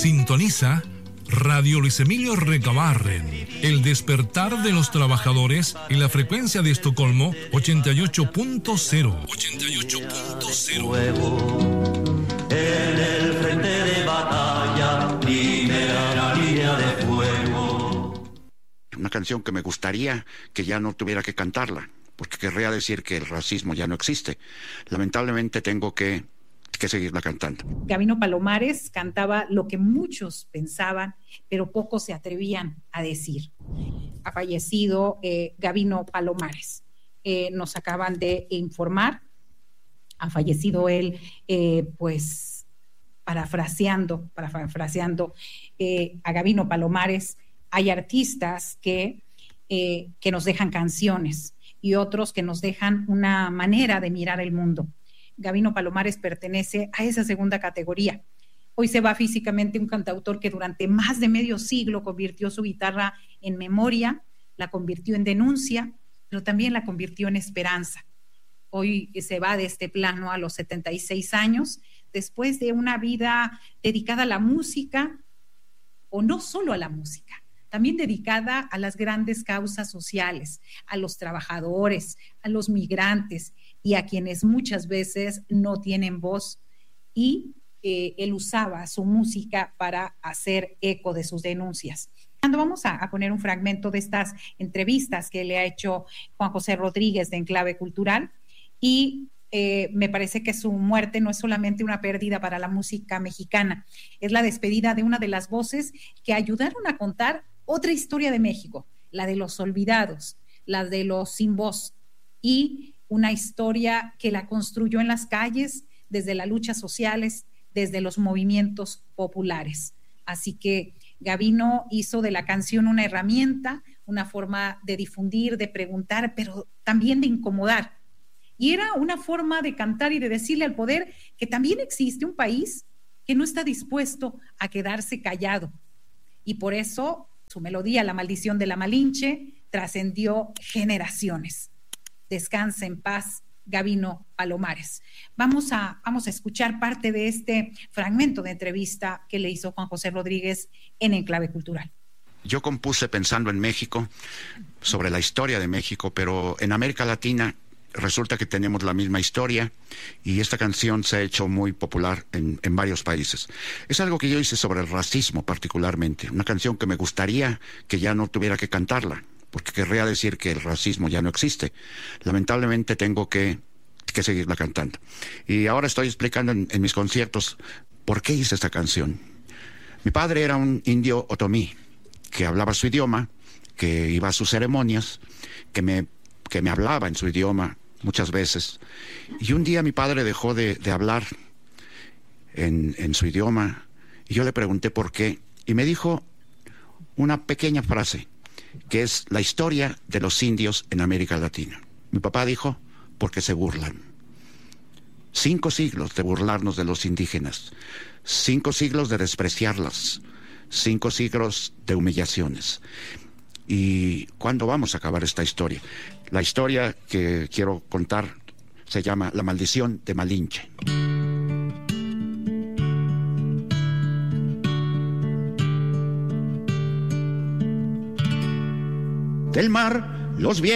Sintoniza Radio Luis Emilio Recabarren, el despertar de los trabajadores en la frecuencia de Estocolmo 88.0. 88.0. En el frente de batalla, primera línea de fuego. Una canción que me gustaría que ya no tuviera que cantarla, porque querría decir que el racismo ya no existe. Lamentablemente tengo que seguirla cantando. Gabino Palomares cantaba lo que muchos pensaban, pero pocos se atrevían a decir. Ha fallecido Gabino Palomares. Nos acaban de informar. Ha fallecido él, pues, parafraseando a Gabino Palomares. Hay artistas que nos dejan canciones y otros que nos dejan una manera de mirar el mundo. Gabino Palomares pertenece a esa segunda categoría. Hoy se va físicamente un cantautor que durante más de medio siglo convirtió su guitarra en memoria, la convirtió en denuncia, pero también la convirtió en esperanza. Hoy se va de este plano a los 76 años, después de una vida dedicada a la música, o no solo a la música, también dedicada a las grandes causas sociales, a los trabajadores, a los migrantes y a quienes muchas veces no tienen voz. Y él usaba su música para hacer eco de sus denuncias. Vamos a poner un fragmento de estas entrevistas que le ha hecho Juan José Rodríguez de Enclave Cultural, y me parece que su muerte no es solamente una pérdida para la música mexicana, es la despedida de una de las voces que ayudaron a contar otra historia de México, la de los olvidados, la de los sin voz, y una historia que la construyó en las calles, desde las luchas sociales, desde los movimientos populares. Así que Gabino hizo de la canción una herramienta, una forma de difundir, de preguntar, pero también de incomodar. Y era una forma de cantar y de decirle al poder que también existe un país que no está dispuesto a quedarse callado. Y por eso su melodía, La Maldición de la Malinche, trascendió generaciones. Descansa en paz, Gabino Palomares. Vamos a escuchar parte de este fragmento de entrevista que le hizo Juan José Rodríguez en Enclave Cultural. Yo compuse pensando en México, sobre la historia de México, pero en América Latina resulta que tenemos la misma historia y esta canción se ha hecho muy popular en varios países. Es algo que yo hice sobre el racismo particularmente, una canción que me gustaría que ya no tuviera que cantarla, porque querría decir que el racismo ya no existe. Lamentablemente tengo que seguirla cantando. Y ahora estoy explicando en mis conciertos por qué hice esta canción. Mi padre era un indio otomí, que hablaba su idioma, que iba a sus ceremonias, que me hablaba en su idioma muchas veces. Y un día mi padre dejó de hablar en su idioma, y yo le pregunté por qué, y me dijo una pequeña frase, que es la historia de los indios en América Latina. Mi papá dijo, porque se burlan. 5 siglos de burlarnos de los indígenas, 5 siglos de despreciarlas, 5 siglos de humillaciones. ¿Y cuándo vamos a acabar esta historia? La historia que quiero contar se llama La Maldición de Malinche. Del mar, los vientos